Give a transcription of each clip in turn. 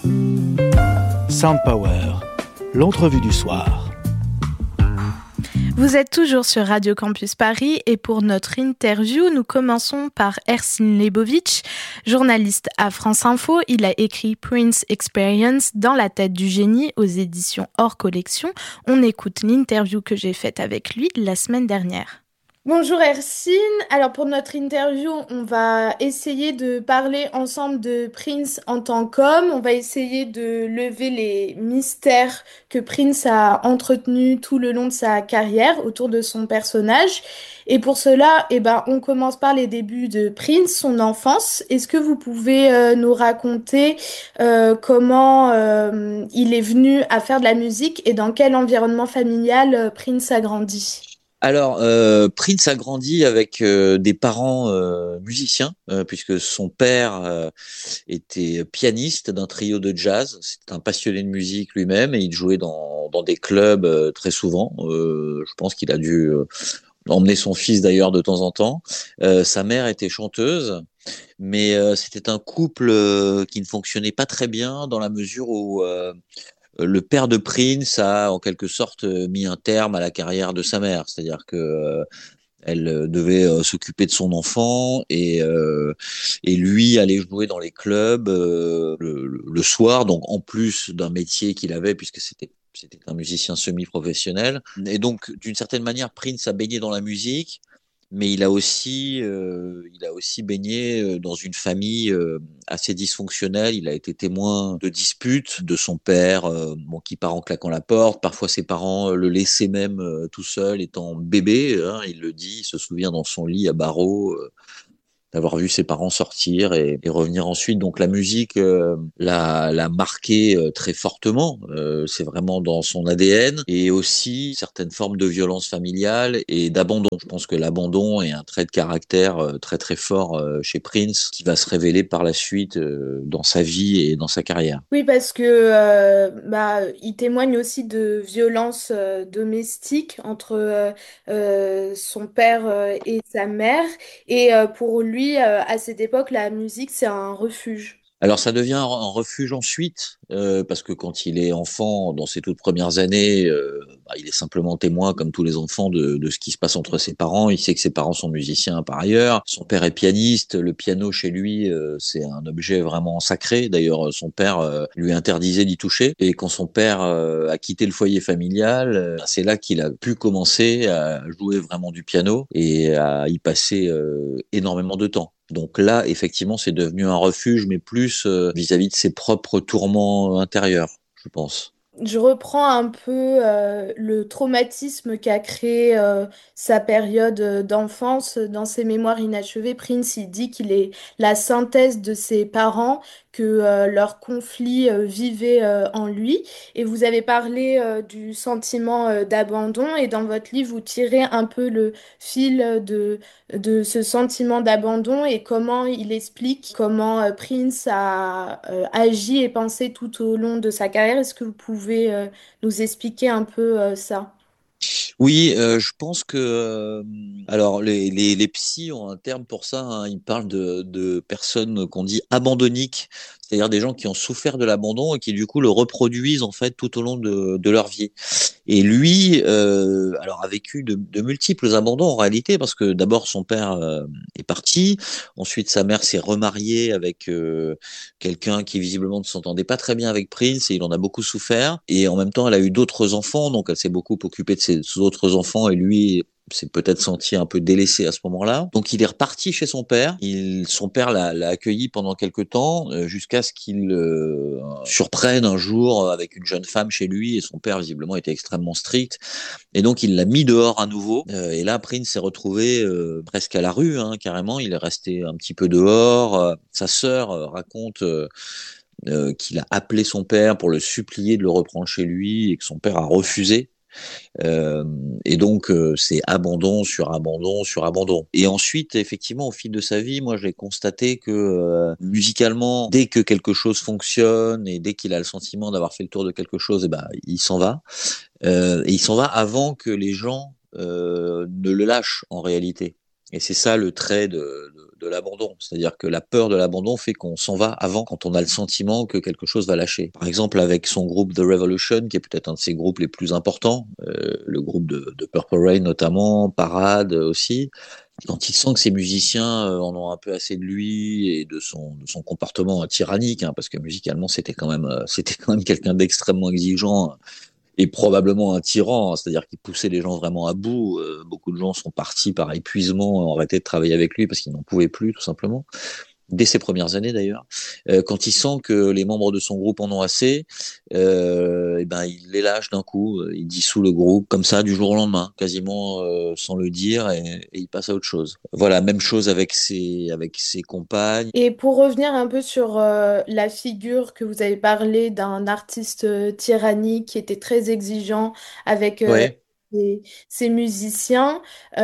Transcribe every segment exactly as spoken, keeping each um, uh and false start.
Sound Power, l'entrevue du soir. Vous êtes toujours sur Radio Campus Paris et pour notre interview, nous commençons par Ersin Lebovic, journaliste à France Info. Il a écrit Prince Experience dans la tête du génie aux éditions hors collection. On écoute l'interview que j'ai faite avec lui la semaine dernière. Bonjour Ersin, alors pour notre interview, on va essayer de parler ensemble de Prince en tant qu'homme, on va essayer de lever les mystères que Prince a entretenus tout le long de sa carrière autour de son personnage. Et pour cela, eh ben, on commence par les débuts de Prince, son enfance. Est-ce que vous pouvez euh, nous raconter euh, comment euh, il est venu à faire de la musique et dans quel environnement familial euh, Prince a grandi ? Alors, euh, Prince a grandi avec euh, des parents euh, musiciens, euh, puisque son père euh, était pianiste d'un trio de jazz. C'est un passionné de musique lui-même et il jouait dans, dans des clubs euh, très souvent. Euh, je pense qu'il a dû euh, emmener son fils d'ailleurs de temps en temps. Euh, sa mère était chanteuse, mais euh, c'était un couple euh, qui ne fonctionnait pas très bien dans la mesure où... Euh, le père de Prince a en quelque sorte mis un terme à la carrière de sa mère, c'est-à-dire que euh, elle devait euh, s'occuper de son enfant et euh, et lui aller jouer dans les clubs euh, le, le soir, donc en plus d'un métier qu'il avait puisque c'était c'était un musicien semi-professionnel. Et donc d'une certaine manière, Prince a baigné dans la musique. Mais il a aussi, euh, il a aussi baigné dans une famille euh, assez dysfonctionnelle. Il a été témoin de disputes de son père, euh, bon, qui part en claquant la porte. Parfois, ses parents le laissaient même euh, tout seul, étant bébé. Hein, il le dit, il se souvient dans son lit à barreaux. Euh, d'avoir vu ses parents sortir et, et revenir ensuite. Donc la musique euh, l'a, l'a marqué euh, très fortement. Euh, c'est vraiment dans son A D N et aussi certaines formes de violence familiale et d'abandon. Je pense que l'abandon est un trait de caractère euh, très très fort euh, chez Prince qui va se révéler par la suite euh, dans sa vie et dans sa carrière. Oui, parce que euh, bah, il témoigne aussi de violences euh, domestiques entre euh, euh, son père euh, et sa mère. Et euh, pour lui, euh, à cette époque, la musique, c'est un refuge. Alors ça devient un refuge ensuite, euh, parce que quand il est enfant, dans ses toutes premières années, euh, bah, il est simplement témoin, comme tous les enfants, de, de ce qui se passe entre ses parents. Il sait que ses parents sont musiciens par ailleurs. Son père est pianiste. Le piano chez lui, euh, c'est un objet vraiment sacré. D'ailleurs, son père euh, lui interdisait d'y toucher. Et quand son père euh, a quitté le foyer familial, euh, c'est là qu'il a pu commencer à jouer vraiment du piano et à y passer euh, énormément de temps. Donc là, effectivement, c'est devenu un refuge, mais plus euh, vis-à-vis de ses propres tourments intérieurs, je pense. Je reprends un peu euh, le traumatisme qu'a créé euh, sa période euh, d'enfance dans ses mémoires inachevées. Prince, il dit qu'il est la synthèse de ses parents, que euh, leur conflit euh, vivait euh, en lui. Et vous avez parlé euh, du sentiment euh, d'abandon et dans votre livre, vous tirez un peu le fil de, de ce sentiment d'abandon et comment il explique comment euh, Prince a euh, agi et pensé tout au long de sa carrière. Est-ce que vous pouvez euh, nous expliquer un peu euh, ça? Oui, euh, je pense que euh, alors les, les les psys ont un terme pour ça. Hein, ils parlent de de personnes qu'on dit abandonniques, c'est-à-dire des gens qui ont souffert de l'abandon et qui du coup le reproduisent en fait tout au long de de leur vie. Et lui, euh, alors a vécu de, de multiples abandons en réalité, parce que d'abord son père euh, est parti, ensuite sa mère s'est remariée avec euh, quelqu'un qui visiblement ne s'entendait pas très bien avec Prince et il en a beaucoup souffert. Et en même temps, elle a eu d'autres enfants, donc elle s'est beaucoup occupée de ses autres enfants et lui s'est peut-être senti un peu délaissé à ce moment-là. Donc il est reparti chez son père. Il, son père l'a, l'a accueilli pendant quelques temps euh, jusqu'à ce qu'il euh, surprenne un jour avec une jeune femme chez lui et son père visiblement était extrêmement strict et donc il l'a mis dehors à nouveau. Euh, et là Prince s'est retrouvé euh, presque à la rue, hein, carrément. Il est resté un petit peu dehors. Euh, sa sœur euh, raconte euh, euh, qu'il a appelé son père pour le supplier de le reprendre chez lui et que son père a refusé. Euh, et donc euh, c'est abandon sur abandon sur abandon. Et ensuite, effectivement, au fil de sa vie, moi j'ai constaté que euh, musicalement, dès que quelque chose fonctionne et dès qu'il a le sentiment d'avoir fait le tour de quelque chose, et ben il s'en va. Euh, et il s'en va avant que les gens euh, ne le lâchent en réalité. Et c'est ça le trait de, de, de l'abandon. C'est-à-dire que la peur de l'abandon fait qu'on s'en va avant, quand on a le sentiment que quelque chose va lâcher. Par exemple, avec son groupe The Revolution, qui est peut-être un de ses groupes les plus importants, euh, le groupe de, de Purple Rain notamment, Parade aussi, quand il sent que ses musiciens euh, en ont un peu assez de lui et de son, de son comportement tyrannique, hein, parce que musicalement c'était quand même, euh, c'était quand même quelqu'un d'extrêmement exigeant et probablement un tyran, hein, c'est-à-dire qu'il poussait les gens vraiment à bout. Euh, beaucoup de gens sont partis par épuisement, ont arrêté de travailler avec lui parce qu'ils n'en pouvaient plus, tout simplement. Dès ses premières années d'ailleurs, euh, quand il sent que les membres de son groupe en ont assez, euh, et ben il les lâche d'un coup, il dissout le groupe comme ça du jour au lendemain, quasiment euh, sans le dire, et, et il passe à autre chose. Voilà, même chose avec ses avec ses compagnes. Et pour revenir un peu sur euh, la figure que vous avez parlé d'un artiste euh, tyrannique qui était très exigeant avec euh, Ouais. ses, ses musiciens,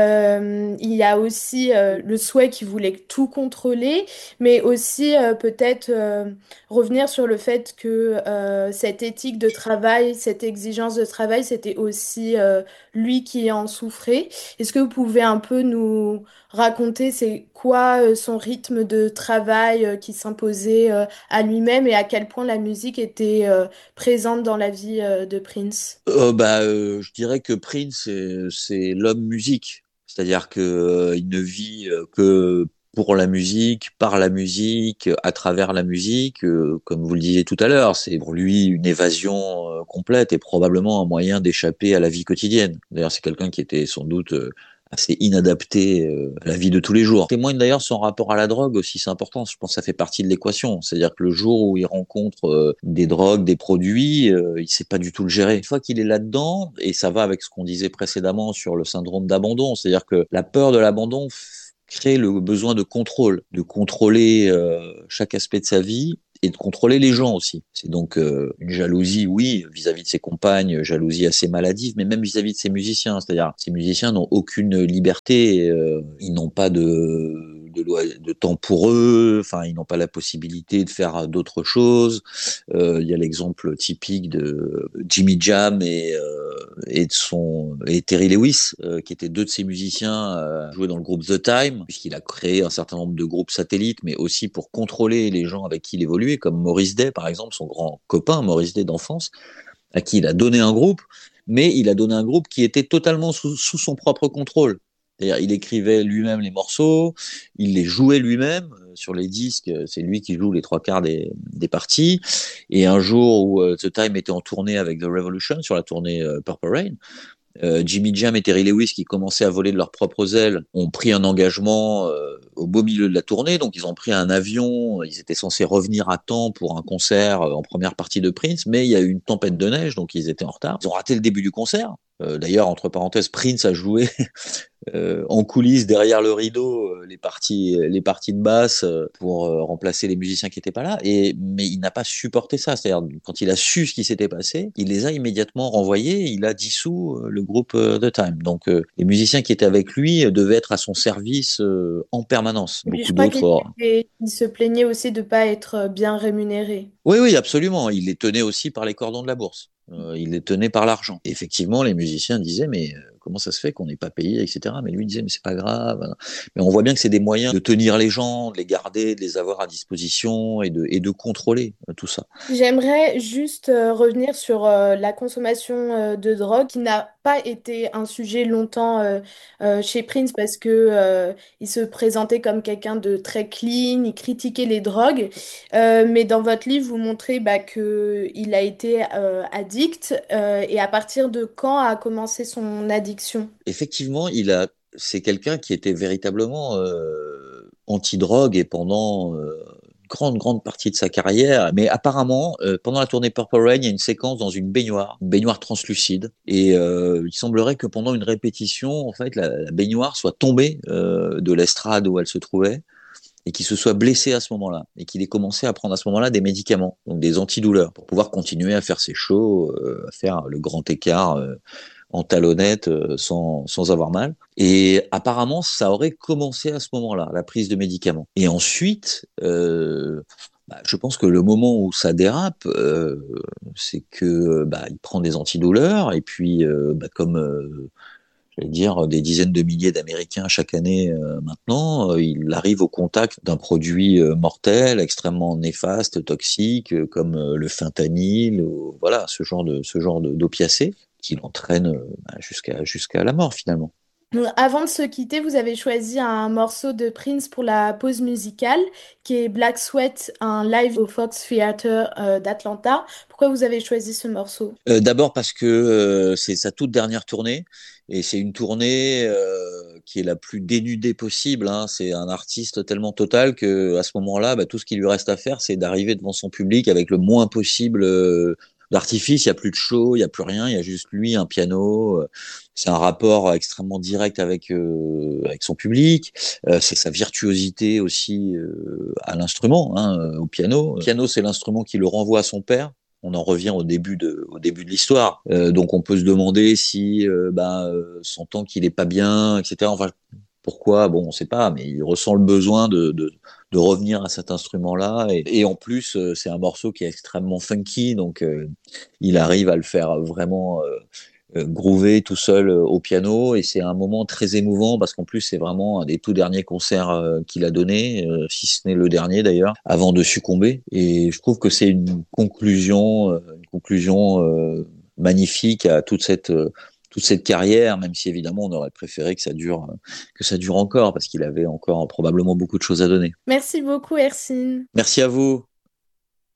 euh, il y a aussi euh, le souhait qu'il voulait tout contrôler, mais aussi euh, peut-être euh, revenir sur le fait que euh, cette éthique de travail, cette exigence de travail, c'était aussi euh, lui qui en souffrait. Est-ce que vous pouvez un peu nous raconter c'est quoi euh, son rythme de travail euh, qui s'imposait euh, à lui-même et à quel point la musique était euh, présente dans la vie euh, de Prince. Euh, bah, euh, je dirais que Prince, c'est, c'est l'homme musique. C'est-à-dire que euh, il ne vit euh, que pour la musique, par la musique, à travers la musique. Euh, comme vous le disiez tout à l'heure, c'est pour lui une évasion euh, complète et probablement un moyen d'échapper à la vie quotidienne. D'ailleurs, c'est quelqu'un qui était sans doute euh, assez inadapté euh, à la vie de tous les jours. Témoigne d'ailleurs son rapport à la drogue aussi, c'est important. Je pense que ça fait partie de l'équation. C'est-à-dire que le jour où il rencontre euh, des drogues, des produits, euh, il sait pas du tout le gérer. Une fois qu'il est là-dedans, et ça va avec ce qu'on disait précédemment sur le syndrome d'abandon, c'est-à-dire que la peur de l'abandon f- crée le besoin de contrôle, de contrôler euh, chaque aspect de sa vie et de contrôler les gens aussi. C'est donc euh, une jalousie, oui, vis-à-vis de ses compagnes, jalousie assez maladive, mais même vis-à-vis de ses musiciens. C'est-à-dire, ces musiciens n'ont aucune liberté, euh, ils n'ont pas de, de, loi, de temps pour eux, enfin, ils n'ont pas la possibilité de faire d'autres choses. Euh, il y a l'exemple typique de Jimmy Jam et, euh, et de son et Terry Lewis, euh, qui étaient deux de ses musiciens, euh, jouaient dans le groupe The Time, puisqu'il a créé un certain nombre de groupes satellites, mais aussi pour contrôler les gens avec qui il évoluait, comme Maurice Day, par exemple, son grand copain, Maurice Day d'enfance, à qui il a donné un groupe, mais il a donné un groupe qui était totalement sous, sous son propre contrôle. C'est-à-dire, il écrivait lui-même les morceaux, il les jouait lui-même sur les disques, c'est lui qui joue les trois quarts des, des parties. Et un jour où uh, The Time était en tournée avec The Revolution, sur la tournée uh, Purple Rain, euh, Jimmy Jam et Terry Lewis, qui commençaient à voler de leurs propres ailes, ont pris un engagement euh, au beau milieu de la tournée. Donc, ils ont pris un avion. Ils étaient censés revenir à temps pour un concert euh, en première partie de Prince, mais il y a eu une tempête de neige, donc ils étaient en retard. Ils ont raté le début du concert. Euh, d'ailleurs, entre parenthèses, Prince a joué euh, en coulisses derrière le rideau euh, les parties les parties de basse euh, pour euh, remplacer les musiciens qui étaient pas là, et mais il n'a pas supporté ça. C'est-à-dire, quand il a su ce qui s'était passé, il les a immédiatement renvoyés, il a dissous euh, le groupe euh, The Time. Donc euh, les musiciens qui étaient avec lui euh, devaient être à son service euh, en permanence. Et puis je Beaucoup crois d'autres. qu'il était- il se plaignait aussi de pas être euh, bien rémunéré. Oui, oui, absolument. Il les tenait aussi par les cordons de la bourse. Euh, il les tenait par l'argent. Et effectivement, les musiciens disaient, mais euh, comment ça se fait qu'on n'est pas payé, et cetera. Mais lui disait, mais c'est pas grave. Mais on voit bien que c'est des moyens de tenir les gens, de les garder, de les avoir à disposition et de, et de contrôler euh, tout ça. J'aimerais juste euh, revenir sur euh, la consommation euh, de drogue qui n'a pas été un sujet longtemps euh, euh, chez Prince parce que euh, il se présentait comme quelqu'un de très clean, il critiquait les drogues. Euh, mais dans votre livre, vous montrez bah, que il a été euh, addict euh, et à partir de quand a commencé son addiction? Effectivement, il a, c'est quelqu'un qui était véritablement euh, anti-drogue et pendant euh, une grande, grande partie de sa carrière. Mais apparemment, euh, pendant la tournée Purple Rain, il y a une séquence dans une baignoire, une baignoire translucide. Et euh, il semblerait que pendant une répétition, en fait, la, la baignoire soit tombée euh, de l'estrade où elle se trouvait et qu'il se soit blessé à ce moment-là et qu'il ait commencé à prendre à ce moment-là des médicaments, donc des antidouleurs, pour pouvoir continuer à faire ses shows, euh, à faire le grand écart euh, en talonnette euh, sans, sans avoir mal. Et apparemment, ça aurait commencé à ce moment-là, la prise de médicaments. Et ensuite, euh, bah, je pense que le moment où ça dérape, euh, c'est que bah, il prend des antidouleurs et puis, euh, bah, comme euh, j'allais dire, des dizaines de milliers d'Américains chaque année euh, maintenant, euh, il arrive au contact d'un produit euh, mortel, extrêmement néfaste, toxique, euh, comme euh, le fentanyl, ou, voilà, ce genre de ce genre de, d'opiacés qui l'entraîne euh, jusqu'à jusqu'à la mort finalement. Donc, avant de se quitter, vous avez choisi un morceau de Prince pour la pause musicale, qui est Black Sweat, un live au Fox Theater euh, d'Atlanta. Pourquoi vous avez choisi ce morceau? Euh, d'abord parce que euh, c'est sa toute dernière tournée et c'est une tournée euh, qui est la plus dénudée possible. Hein. C'est un artiste tellement total que à ce moment-là, bah, tout ce qui lui reste à faire, c'est d'arriver devant son public avec le moins possible euh, d'artifice. Il y a plus de show, il y a plus rien, il y a juste lui, un piano. Euh, C'est un rapport extrêmement direct avec euh, avec son public. Euh, c'est sa virtuosité aussi euh, à l'instrument, hein, au piano. Le piano, c'est l'instrument qui le renvoie à son père. On en revient au début de, au début de l'histoire. Euh, donc on peut se demander si, euh, bah, euh, sentant qu'il est pas bien, et cetera. Enfin, pourquoi? Bon, on sait pas, mais il ressent le besoin de, de, de revenir à cet instrument-là. Et, et en plus, euh, c'est un morceau qui est extrêmement funky, donc euh, il arrive à le faire vraiment euh, euh, groover tout seul euh, au piano. Et c'est un moment très émouvant parce qu'en plus, c'est vraiment un des tout derniers concerts euh, qu'il a donné, euh, si ce n'est le dernier d'ailleurs, avant de succomber. Et je trouve que c'est une conclusion, euh, une conclusion euh, magnifique à toute cette euh, toute cette carrière, même si évidemment on aurait préféré que ça dure que ça dure encore parce qu'il avait encore probablement beaucoup de choses à donner. Merci beaucoup, Hercine. Merci à vous.